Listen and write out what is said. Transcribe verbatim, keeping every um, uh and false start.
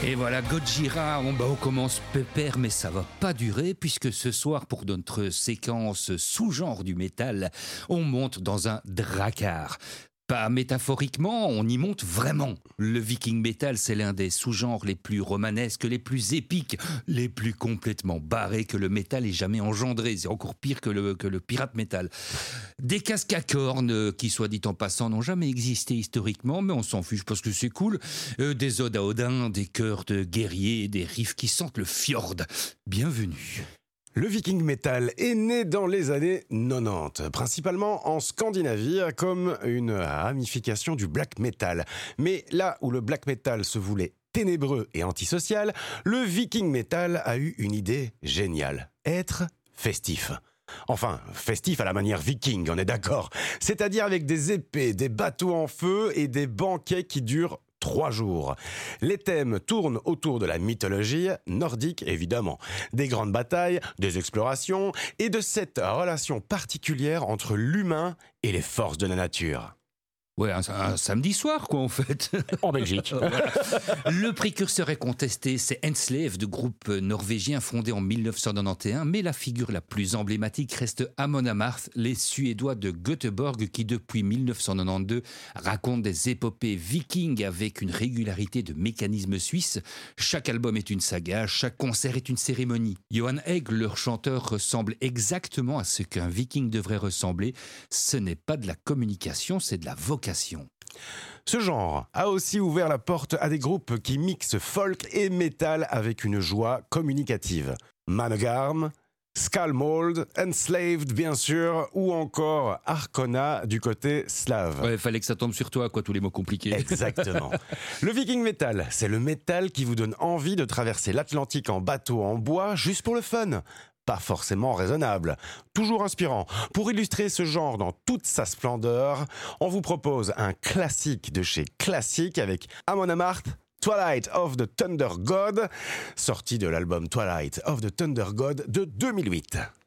Et voilà, Gojira, on, bah, on commence pépère, mais ça va pas durer, puisque ce soir, pour notre séquence sous-genre du métal, on monte dans un drakkar. Pas métaphoriquement, on y monte vraiment. Le viking metal, c'est l'un des sous-genres les plus romanesques, les plus épiques, les plus complètement barrés que le métal ait jamais engendré. C'est encore pire que le, que le pirate metal. Des casques à cornes, qui soit dit en passant, n'ont jamais existé historiquement, mais on s'en fiche parce que c'est cool. Euh, des odes à Odin, des chœurs de guerriers, des riffs qui sentent le fjord. Bienvenue. Le viking metal est né dans les années quatre-vingt-dix, principalement en Scandinavie, comme une ramification du black metal. Mais là où le black metal se voulait ténébreux et antisocial, le viking metal a eu une idée géniale, être festif. Enfin, festif à la manière viking, on est d'accord. C'est-à-dire avec des épées, des bateaux en feu et des banquets qui durent trois jours. Les thèmes tournent autour de la mythologie nordique, évidemment, des grandes batailles, des explorations et de cette relation particulière entre l'humain et les forces de la nature. Ouais, un, un samedi soir, quoi, en fait. En Belgique. Voilà. Le précurseur est contesté, c'est Enslaved, groupe norvégien fondé en dix-neuf cent quatre-vingt-onze, mais la figure la plus emblématique reste Amon Amarth, les Suédois de Göteborg, qui depuis dix-neuf cent quatre-vingt-douze racontent des épopées vikings avec une régularité de mécanisme suisse. Chaque album est une saga, chaque concert est une cérémonie. Johan Egg, leur chanteur, ressemble exactement à ce qu'un viking devrait ressembler. Ce n'est pas de la communication, c'est de la vocation. Ce genre a aussi ouvert la porte à des groupes qui mixent folk et metal avec une joie communicative. Manogarm, Skullmold, Enslaved bien sûr, ou encore Arkona du côté slave. Ouais, fallait que ça tombe sur toi, quoi, tous les mots compliqués. Exactement. Le viking metal, c'est le métal qui vous donne envie de traverser l'Atlantique en bateau en bois juste pour le fun. Pas forcément raisonnable, toujours inspirant. Pour illustrer ce genre dans toute sa splendeur, on vous propose un classique de chez Classic avec Amon Amarth, Twilight of the Thunder God, sorti de l'album Twilight of the Thunder God de deux mille huit.